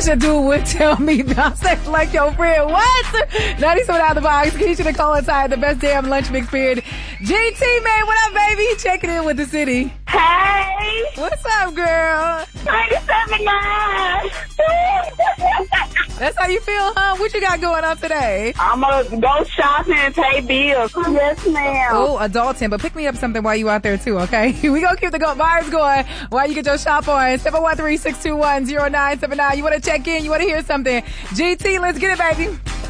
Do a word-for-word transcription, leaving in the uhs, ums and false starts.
wish a dude would tell me don't say like your friend. What? ninety-seven out of the box. Keisha Nicole inside the best damn lunch mix period. G T, man, what up, baby? Checking in with the city. Hey. What's up, girl? ninety-seven nine. That's how you feel, huh? What you got going on today? I'm going to go shopping and pay bills. Yes, ma'am. Oh, adulting, but pick me up something while you out there, too, okay? We going to keep the go- bars going while you get your shop on. seven one three, six two one, zero nine seven nine. You want to check in? You want to hear something? G T, let's get it, baby.